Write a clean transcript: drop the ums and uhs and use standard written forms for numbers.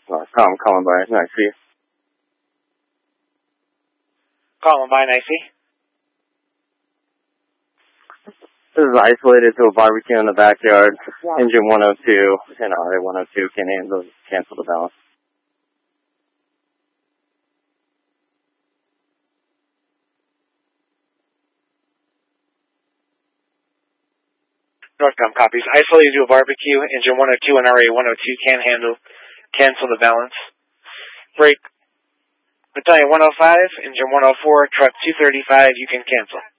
Columbine, nice to see you. Columbine, I see. This is isolated to a barbecue in the backyard. Engine 102 and RA 102 can handle, cancel the balance. Northcom copies. Isolated to a barbecue. Engine 102 and RA 102 can handle. Cancel the balance. Break. Battalion 105, Engine 104, Truck 235, you can cancel.